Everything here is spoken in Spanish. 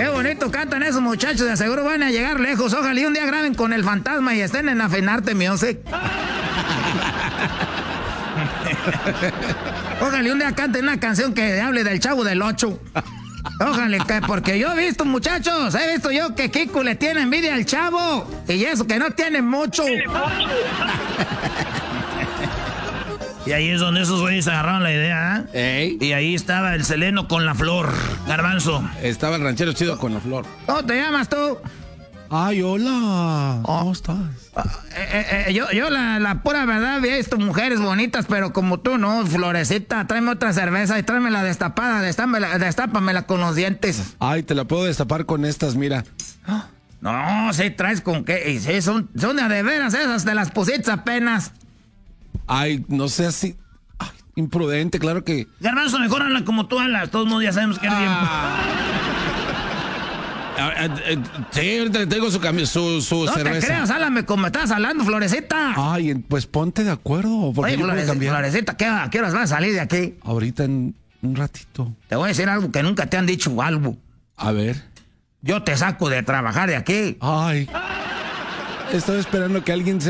Qué bonito cantan esos muchachos, de seguro van a llegar lejos. Ojalá y un día graben con el fantasma y estén en Afinarte Music. Ojalá y un día canten una canción que hable del Chavo del Ocho. Ojalá que, porque yo he visto, muchachos, he visto yo que Kiko le tiene envidia al Chavo. Y eso, que no tiene mucho. Y ahí es donde esos güeyes agarraron la idea, ¿eh? Y ahí estaba el Seleno con la flor, Garbanzo. Estaba el ranchero chido con la flor. ¿Cómo te llamas tú? Ay, hola. ¿Cómo estás? Yo la pura verdad he visto mujeres bonitas, pero como tú, ¿no? Florecita, tráeme otra cerveza y tráemela destapada, destápamela con los dientes. Ay, te la puedo destapar con estas, mira. No, sí, traes con qué. Y sí, son de veras esas, te las pusiste apenas. Ay, no sé así. Ay, imprudente, claro que. Garbanzo, mejor habla como tú hablas. Todos modos ya sabemos que es tiempo. Sí, ahorita le tengo su No cerveza. te creas, háblame como estás hablando, Florecita. Ay, pues ponte de acuerdo. Porque Oye, yo puedo cambiar. Florecita, ¿a qué horas vas a salir de aquí? Ahorita en un ratito. Te voy a decir algo que nunca te han dicho algo. A ver. Yo te saco de trabajar de aquí. Ay. Estaba esperando que alguien se